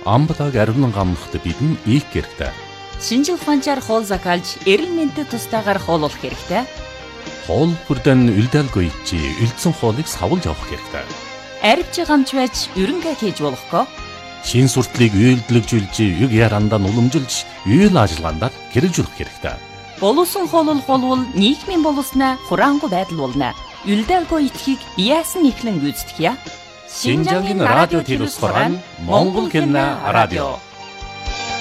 Амблаг ариун гамнахт бидэн их хэрэгтэй. Шинжил ухаанчаар хоол закалж, эрүүл мэндэд тустаагаар хооллох хэрэгтэй. Хоол бүрдэн үлдээлгүй чи үлдсэн хоолыг савлж авах хэрэгтэй. Арвч гамч байж ерөнхий хийж болохгүй. Шин суртлыг үйлдэлжүүлж, юг ярандаа уламжилж, үйл ажиллагаанд хэрэгжүүлэх хэрэгтэй. Боловсон хооллох болвол нийгмийн боловсноо хураангуй байдал болно. Үлдээлгүй итгэхийг яасан ихлэн гүйцэтгэе. Шинжаагийн радио телевизээр Монгол кино радио